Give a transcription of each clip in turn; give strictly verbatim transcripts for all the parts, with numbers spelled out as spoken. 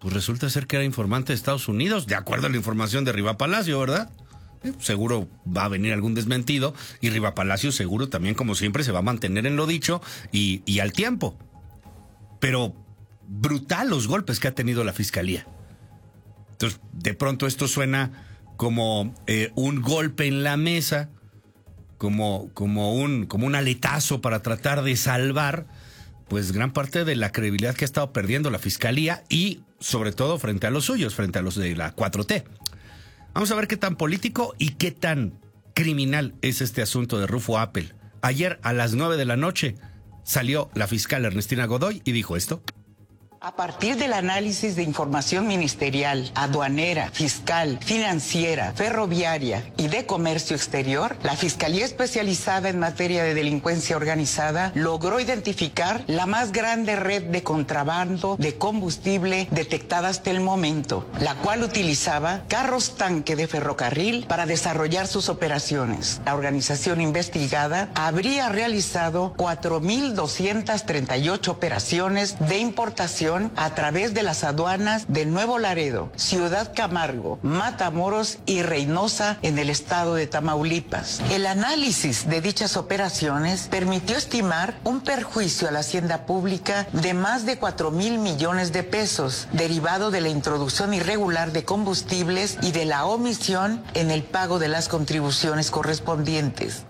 pues resulta ser que era informante de Estados Unidos, de acuerdo a la información de Riva Palacio, ¿verdad? Eh, seguro va a venir algún desmentido y Riva Palacio seguro también, como siempre, se va a mantener en lo dicho y, y al tiempo. Pero brutal los golpes que ha tenido la Fiscalía. Entonces, de pronto esto suena como eh, un golpe en la mesa, como, como, un, como un aletazo para tratar de salvar pues gran parte de la credibilidad que ha estado perdiendo la Fiscalía y sobre todo frente a los suyos, frente a los de la cuatro T. Vamos a ver qué tan político y qué tan criminal es este asunto de Rufo Appel. Ayer a las nueve de la noche salió la fiscal Ernestina Godoy y dijo esto. A partir del análisis de información ministerial, aduanera, fiscal, financiera, ferroviaria y de comercio exterior, la Fiscalía Especializada en Materia de Delincuencia Organizada logró identificar la más grande red de contrabando de combustible detectada hasta el momento, la cual utilizaba carros tanque de ferrocarril para desarrollar sus operaciones. La organización investigada habría realizado cuatro mil doscientas treinta y ocho operaciones de importación a través de las aduanas de Nuevo Laredo, Ciudad Camargo, Matamoros y Reynosa en el estado de Tamaulipas. El análisis de dichas operaciones permitió estimar un perjuicio a la hacienda pública de más de cuatro mil millones de pesos, derivado de la introducción irregular de combustibles y de la omisión en el pago de las contribuciones correspondientes.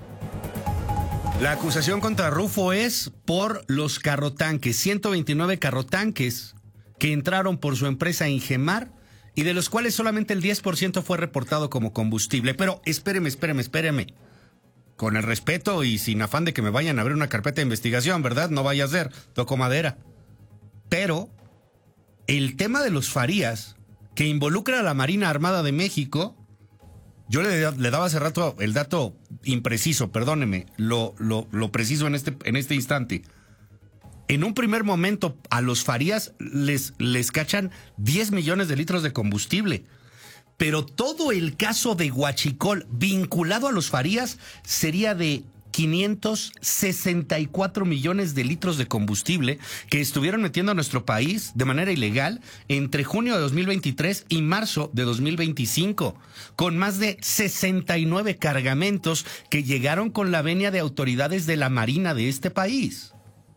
La acusación contra Rufo es por los carrotanques, ciento veintinueve carrotanques que entraron por su empresa Ingemar y de los cuales solamente el diez por ciento fue reportado como combustible. Pero espéreme, espéreme, espéreme. Con el respeto y sin afán de que me vayan a abrir una carpeta de investigación, ¿verdad? No vaya a ser, toco madera. Pero el tema de los Farías, que involucra a la Marina Armada de México... Yo le, le daba hace rato el dato impreciso, perdóneme, lo, lo, lo preciso en este, en este instante. En un primer momento a los Farías les, les cachan diez millones de litros de combustible. Pero todo el caso de Huachicol vinculado a los Farías sería de quinientos sesenta y cuatro millones de litros de combustible que estuvieron metiendo a nuestro país de manera ilegal entre junio de dos mil veintitrés y marzo de dos mil veinticinco, con más de sesenta y nueve cargamentos que llegaron con la venia de autoridades de la Marina de este país.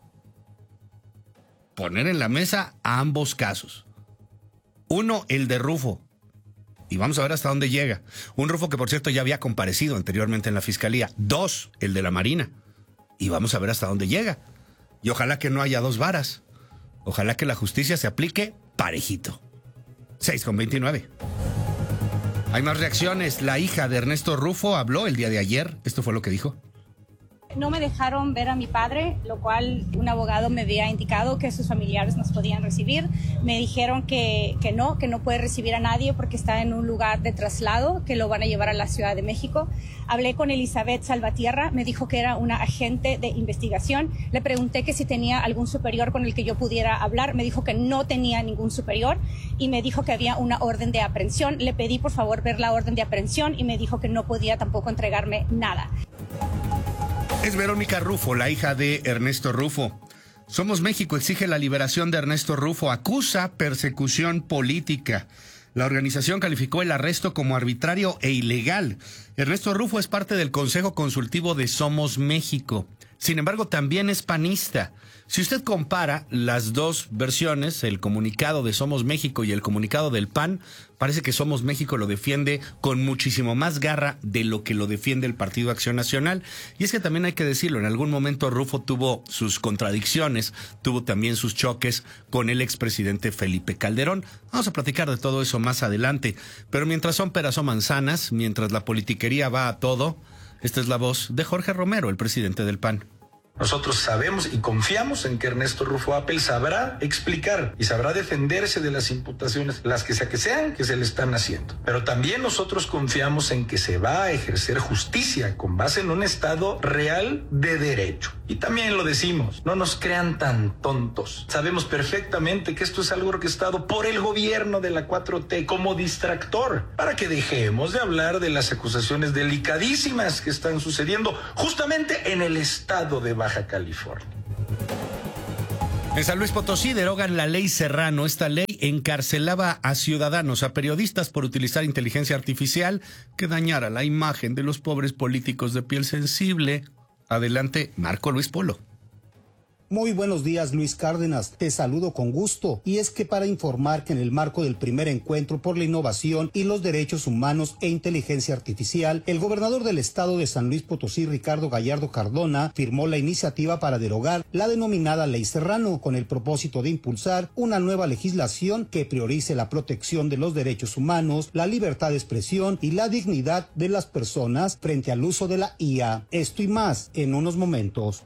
Poner en la mesa a ambos casos. Uno, el de Rufo. Y vamos a ver hasta dónde llega. Un Rufo que, por cierto, ya había comparecido anteriormente en la Fiscalía. Dos, el de la Marina. Y vamos a ver hasta dónde llega. Y ojalá que no haya dos varas. Ojalá que la justicia se aplique parejito. seis con veintinueve. Hay más reacciones. La hija de Ernesto Rufo habló el día de ayer. Esto fue lo que dijo. No me dejaron ver a mi padre, lo cual un abogado me había indicado que sus familiares nos podían recibir. Me dijeron que, que no, que no puede recibir a nadie porque está en un lugar de traslado, que lo van a llevar a la Ciudad de México. Hablé con Elizabeth Salvatierra, me dijo que era una agente de investigación. Le pregunté que si tenía algún superior con el que yo pudiera hablar. Me dijo que no tenía ningún superior y me dijo que había una orden de aprehensión. Le pedí por favor ver la orden de aprehensión y me dijo que no podía tampoco entregarme nada. Es Verónica Rufo, la hija de Ernesto Rufo. Somos México exige la liberación de Ernesto Rufo, acusa persecución política. La organización calificó el arresto como arbitrario e ilegal. Ernesto Rufo es parte del Consejo Consultivo de Somos México. Sin embargo, también es panista. Si usted compara las dos versiones, el comunicado de Somos México y el comunicado del P A N, parece que Somos México lo defiende con muchísimo más garra de lo que lo defiende el Partido Acción Nacional. Y es que también hay que decirlo, en algún momento Rufo tuvo sus contradicciones, tuvo también sus choques con el expresidente Felipe Calderón. Vamos a platicar de todo eso más adelante. Pero mientras son peras o manzanas, mientras la politiquería va a todo, esta es la voz de Jorge Romero, el presidente del P A N. Nosotros sabemos y confiamos en que Ernesto Rufo Appel sabrá explicar y sabrá defenderse de las imputaciones, las que sea que sean, que se le están haciendo. Pero también nosotros confiamos en que se va a ejercer justicia con base en un Estado real de derecho. Y también lo decimos, no nos crean tan tontos. Sabemos perfectamente que esto es algo orquestado por el gobierno de la cuatro T como distractor, para que dejemos de hablar de las acusaciones delicadísimas que están sucediendo justamente en el estado de Baja California. En San Luis Potosí derogan la ley Serrano. Esta ley ley encarcelaba a ciudadanos, a periodistas por utilizar inteligencia artificial que dañara la imagen de los pobres políticos de piel sensible. Adelante, Marco Luis Polo. Muy buenos días, Luis Cárdenas. Te saludo con gusto. Y es que para informar que en el marco del primer encuentro por la innovación y los derechos humanos e inteligencia artificial, el gobernador del estado de San Luis Potosí, Ricardo Gallardo Cardona, firmó la iniciativa para derogar la denominada Ley Serrano, con el propósito de impulsar una nueva legislación que priorice la protección de los derechos humanos, la libertad de expresión y la dignidad de las personas frente al uso de la I A. Esto y más en unos momentos.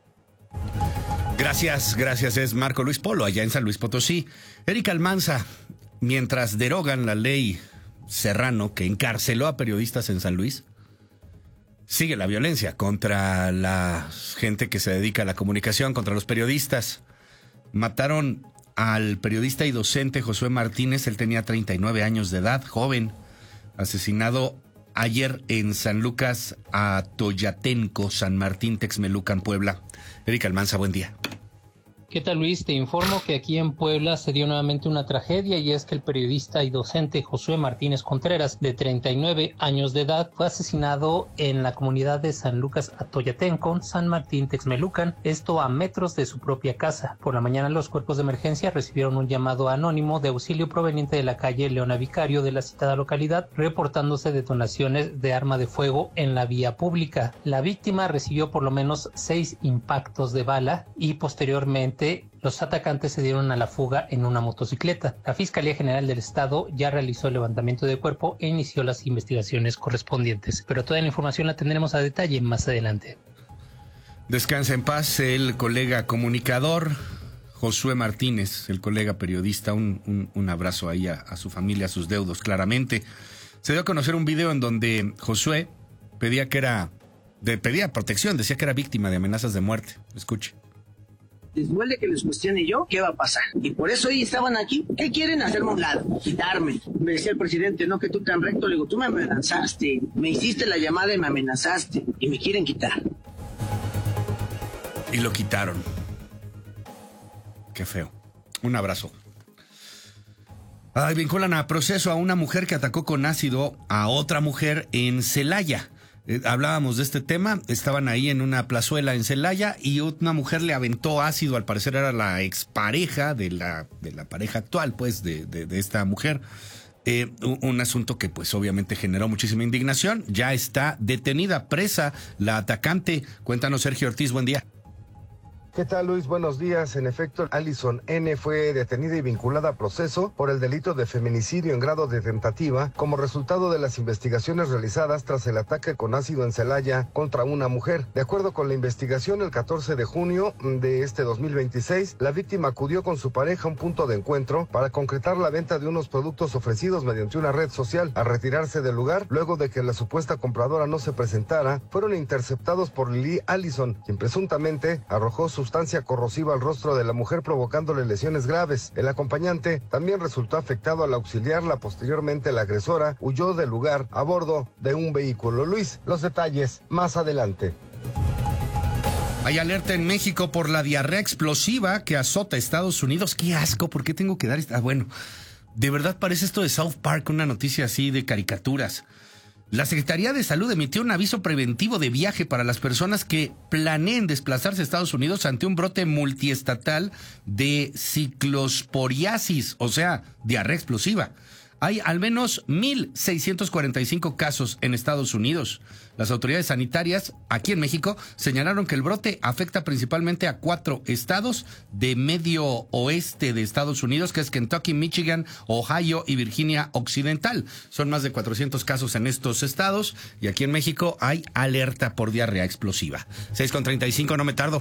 Gracias, gracias. Es Marco Luis Polo, allá en San Luis Potosí. Erika Almanza, mientras derogan la ley Serrano que encarceló a periodistas en San Luis, sigue la violencia contra la gente que se dedica a la comunicación, contra los periodistas. Mataron al periodista y docente Josué Martínez, él tenía treinta y nueve años de edad, joven, asesinado ayer en San Lucas Atoyatenco, San Martín, Texmelucan, Puebla. Erika Almanza, buen día. ¿Qué tal, Luis? Te informo que aquí en Puebla se dio nuevamente una tragedia, y es que el periodista y docente Josué Martínez Contreras, de treinta y nueve años de edad, fue asesinado en la comunidad de San Lucas Atoyatenco, San Martín, Texmelucan, esto a metros de su propia casa. Por la mañana los cuerpos de emergencia recibieron un llamado anónimo de auxilio proveniente de la calle Leona Vicario de la citada localidad, reportándose detonaciones de arma de fuego en la vía pública. La víctima recibió por lo menos seis impactos de bala y posteriormente los atacantes se dieron a la fuga en una motocicleta. La Fiscalía General del Estado ya realizó el levantamiento de cuerpo e inició las investigaciones correspondientes. Pero toda la información la tendremos a detalle más adelante. Descansa en paz el colega comunicador Josué Martínez, el colega periodista. Un, un, un abrazo ahí a, a su familia, a sus deudos, claramente. Se dio a conocer un video en donde Josué pedía que era, de, pedía protección, decía que era víctima de amenazas de muerte. Escuche. Les duele que les cuestione yo qué va a pasar. Y por eso hoy estaban aquí. ¿Qué quieren? Hacerme a un lado, quitarme. Me decía el presidente, no, que tú tan recto. Le digo, tú me amenazaste, me hiciste la llamada y me amenazaste. Y me quieren quitar. Y lo quitaron. Qué feo. Un abrazo. Ay, vinculan a proceso a una mujer que atacó con ácido a otra mujer en Celaya. Eh, hablábamos de este tema, estaban ahí en una plazuela en Celaya y una mujer le aventó ácido, al parecer era la expareja de la, de la pareja actual, pues, de, de, de esta mujer. Eh, un, un asunto que, pues, obviamente generó muchísima indignación. Ya está detenida, presa, la atacante. Cuéntanos, Sergio Ortiz, buen día. ¿Qué tal, Luis? Buenos días. En efecto, Alison N. fue detenida y vinculada a proceso por el delito de feminicidio en grado de tentativa como resultado de las investigaciones realizadas tras el ataque con ácido en Celaya contra una mujer. De acuerdo con la investigación, el catorce de junio de este dos mil veintiséis, la víctima acudió con su pareja a un punto de encuentro para concretar la venta de unos productos ofrecidos mediante una red social. Al retirarse del lugar, luego de que la supuesta compradora no se presentara, fueron interceptados por Lee Allison, quien presuntamente arrojó su sustancia corrosiva al rostro de la mujer, provocándole lesiones graves. El acompañante también resultó afectado al auxiliarla. Posteriormente, la agresora huyó del lugar a bordo de un vehículo. Luis, los detalles más adelante. Hay alerta en México por la diarrea explosiva que azota Estados Unidos. ¡Qué asco! ¿Por qué tengo que dar esta? Ah, bueno, de verdad parece esto de South Park, una noticia así de caricaturas. La Secretaría de Salud emitió un aviso preventivo de viaje para las personas que planeen desplazarse a Estados Unidos ante un brote multiestatal de ciclosporiasis, o sea, diarrea explosiva. Hay al menos mil seiscientos cuarenta y cinco casos en Estados Unidos. Las autoridades sanitarias aquí en México señalaron que el brote afecta principalmente a cuatro estados de medio oeste de Estados Unidos, que es Kentucky, Michigan, Ohio y Virginia Occidental. Son más de cuatrocientos casos en estos estados y aquí en México hay alerta por diarrea explosiva. seis con treinta y cinco, no me tardo.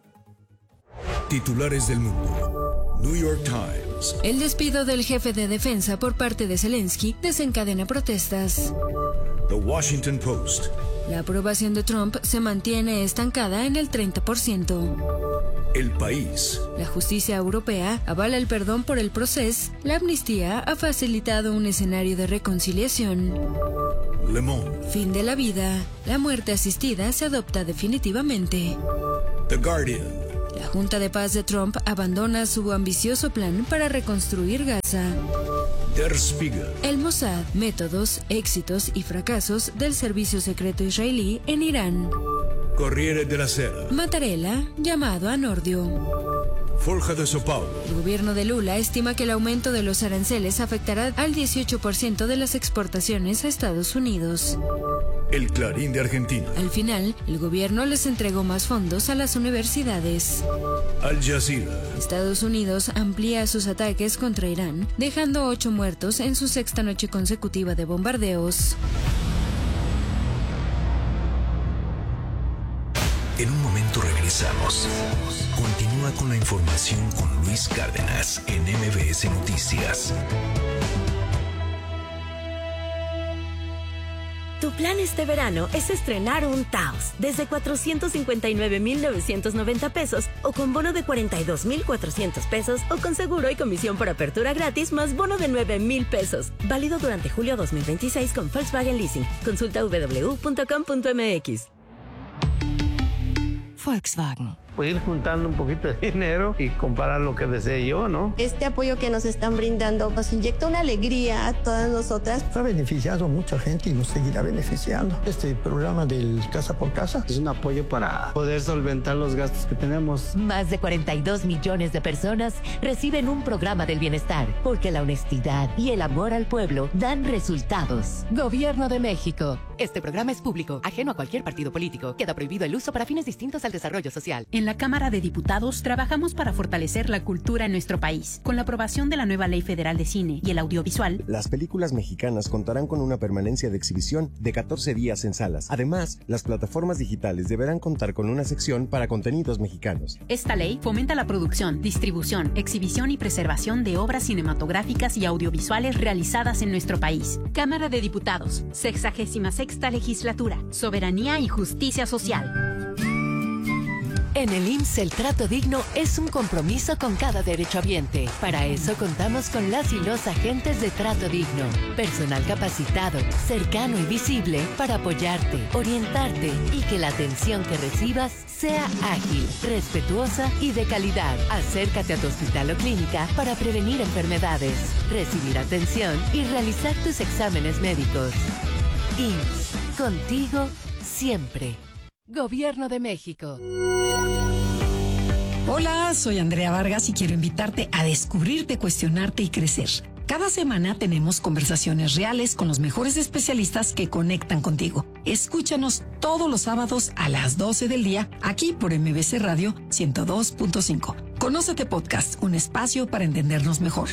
Titulares del mundo. New York Times. El despido del jefe de defensa por parte de Zelensky desencadena protestas. The Washington Post. La aprobación de Trump se mantiene estancada en el treinta por ciento. El País. La justicia europea avala el perdón por el proceso. La amnistía ha facilitado un escenario de reconciliación. Le Monde. Fin de la vida. La muerte asistida se adopta definitivamente. The Guardian. La Junta de Paz de Trump abandona su ambicioso plan para reconstruir Gaza. Der Spiegel. El Mossad, métodos, éxitos y fracasos del servicio secreto israelí en Irán. Corriere della Sera. Mattarella, llamado a Nordio. Folha de São Paulo. El gobierno de Lula estima que el aumento de los aranceles afectará al dieciocho por ciento de las exportaciones a Estados Unidos. El Clarín de Argentina. Al final, el gobierno les entregó más fondos a las universidades. Al Jazeera. Estados Unidos amplía sus ataques contra Irán, dejando ocho muertos en su sexta noche consecutiva de bombardeos. En un momento regresamos. Continúa con la información con Luis Cárdenas en M B S Noticias. Tu plan este verano es estrenar un Taos desde cuatrocientos cincuenta y nueve mil novecientos noventa pesos o con bono de cuarenta y dos mil cuatrocientos pesos o con seguro y comisión por apertura gratis más bono de nueve mil pesos. Válido durante julio dos mil veintiséis con Volkswagen Leasing. Consulta w w w punto com punto m x. Volkswagen. Pues ir juntando un poquito de dinero y comprar lo que desee yo, ¿no? Este apoyo que nos están brindando nos inyecta una alegría a todas nosotras. Ha beneficiado a mucha gente y nos seguirá beneficiando. Este programa del Casa por Casa es un apoyo para poder solventar los gastos que tenemos. Más de cuarenta y dos millones de personas reciben un programa del bienestar, porque la honestidad y el amor al pueblo dan resultados. Gobierno de México. Este programa es público, ajeno a cualquier partido político. Queda prohibido el uso para fines distintos al desarrollo social. En la Cámara de Diputados trabajamos para fortalecer la cultura en nuestro país. Con la aprobación de la nueva Ley Federal de Cine y el Audiovisual, las películas mexicanas contarán con una permanencia de exhibición de catorce días en salas. Además, las plataformas digitales deberán contar con una sección para contenidos mexicanos. Esta ley fomenta la producción, distribución, exhibición y preservación de obras cinematográficas y audiovisuales realizadas en nuestro país. Cámara de Diputados, sexagésima sexta legislatura, soberanía y justicia social. En el I M S S el trato digno es un compromiso con cada derechohabiente. Para eso contamos con las y los agentes de trato digno. Personal capacitado, cercano y visible para apoyarte, orientarte y que la atención que recibas sea ágil, respetuosa y de calidad. Acércate a tu hospital o clínica para prevenir enfermedades, recibir atención y realizar tus exámenes médicos. I M S S, contigo siempre. Gobierno de México. Hola, soy Andrea Vargas y quiero invitarte a descubrirte, cuestionarte y crecer. Cada semana tenemos conversaciones reales con los mejores especialistas que conectan contigo. Escúchanos todos los sábados a las doce del día, aquí por M B S Radio ciento dos punto cinco. Conócete Podcast, un espacio para entendernos mejor.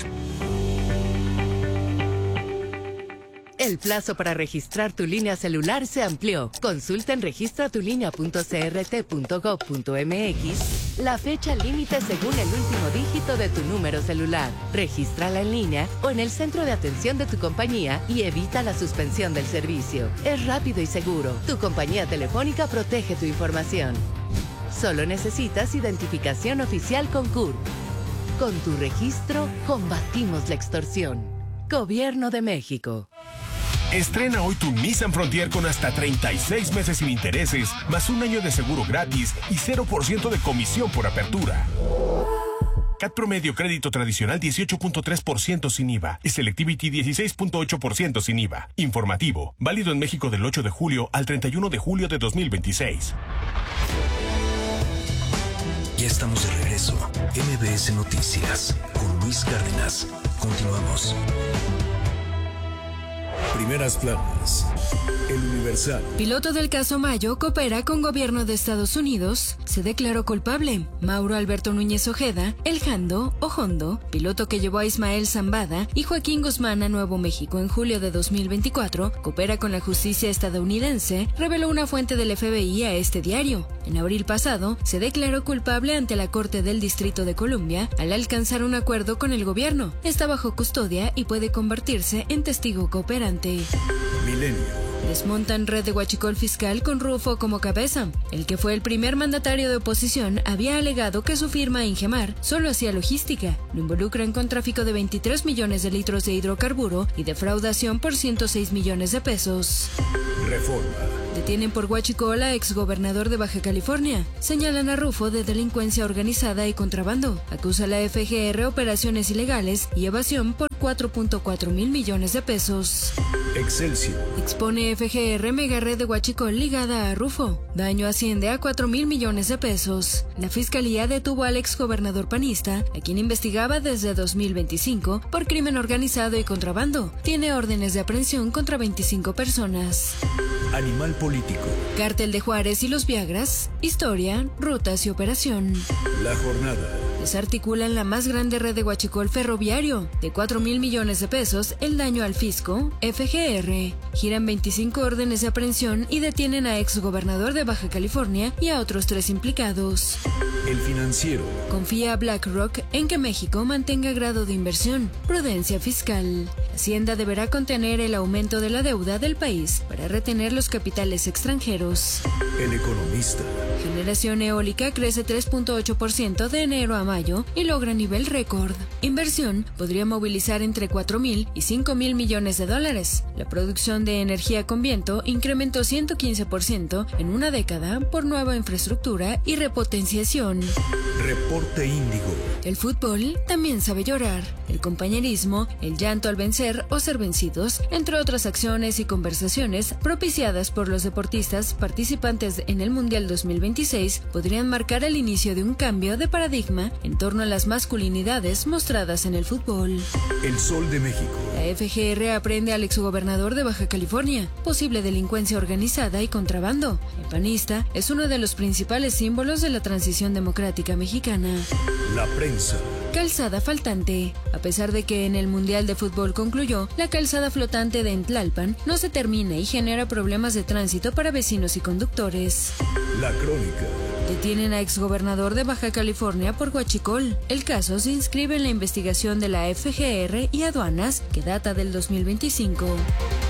El plazo para registrar tu línea celular se amplió. Consulta en registra tu línea punto c r t punto gov punto m x la fecha límite según el último dígito de tu número celular. Regístrala en línea o en el centro de atención de tu compañía y evita la suspensión del servicio. Es rápido y seguro. Tu compañía telefónica protege tu información. Solo necesitas identificación oficial con C U R. Con tu registro, combatimos la extorsión. Gobierno de México. Estrena hoy tu Nissan Frontier con hasta treinta y seis meses sin intereses, más un año de seguro gratis y cero por ciento de comisión por apertura. C A T promedio crédito tradicional dieciocho punto tres por ciento sin I V A y Selectivity dieciséis punto ocho por ciento sin I V A. Informativo, válido en México del ocho de julio al treinta y uno de julio de dos mil veintiséis. Ya estamos de regreso. M B S Noticias con Luis Cárdenas. Continuamos. Primeras planas. El Universal. Piloto del caso Mayo coopera con gobierno de Estados Unidos. Se declaró culpable. Mauro Alberto Núñez Ojeda, El Jando o Hondo, piloto que llevó a Ismael Zambada y Joaquín Guzmán a Nuevo México en julio de dos mil veinticuatro, coopera con la justicia estadounidense, reveló una fuente del F B I a este diario. En abril pasado, se declaró culpable ante la Corte del Distrito de Columbia al alcanzar un acuerdo con el gobierno. Está bajo custodia y puede convertirse en testigo cooperante. Milenio. Desmontan red de huachicol fiscal con Rufo como cabeza. El que fue el primer mandatario de oposición había alegado que su firma Ingemar solo hacía logística. Lo involucran con tráfico de veintitrés millones de litros de hidrocarburo y defraudación por ciento seis millones de pesos. Reforma. Detienen por huachicol a exgobernador de Baja California. Señalan a Rufo de delincuencia organizada y contrabando. Acusa a la F G R operaciones ilegales y evasión por cuatro punto cuatro mil millones de pesos. Excelsior. Expone F G R mega red de huachicol ligada a Rufo. Daño asciende a cuatro mil millones de pesos. La fiscalía detuvo al exgobernador panista, a quien investigaba desde dos mil veinticinco por crimen organizado y contrabando. Tiene órdenes de aprehensión contra veinticinco personas. Animal político. Cártel de Juárez y los Viagras. Historia, rutas y operación. La jornada. Desarticulan la más grande red de huachicol ferroviario. De cuatro mil millones de pesos, el daño al fisco, F G R. Giran veinticinco órdenes de aprehensión y detienen a exgobernador de Baja California y a otros tres implicados. El Financiero. Confía a BlackRock en que México mantenga grado de inversión. Prudencia fiscal. Hacienda deberá contener el aumento de la deuda del país para retener los capitales extranjeros. El Economista. Generación eólica crece tres punto ocho por ciento de enero a mayo y logra nivel récord. Inversión podría movilizar entre cuatro mil y cinco mil millones de dólares. La producción de energía con viento incrementó ciento quince por ciento en una década por nueva infraestructura y repotenciación. Reporte Índigo. El fútbol también sabe llorar. El compañerismo, el llanto al vencer o ser vencidos, entre otras acciones y conversaciones propiciadas por los deportistas participantes en el Mundial dos mil veintiséis, podrían marcar el inicio de un cambio de paradigma en torno a las masculinidades mostradas en el fútbol. El Sol de México. La F G R aprende al exgobernador de Baja California, posible delincuencia organizada y contrabando. El panista es uno de los principales símbolos de la transición democrática mexicana. La prensa. Calzada faltante. A pesar de que en el Mundial de Fútbol concluyó, la calzada flotante de Tlalpan no se termina y genera problemas de tránsito para vecinos y conductores. La Crónica. Detienen a exgobernador de Baja California por huachicol. El caso se inscribe en la investigación de la F G R y aduanas que data del dos mil veinticinco.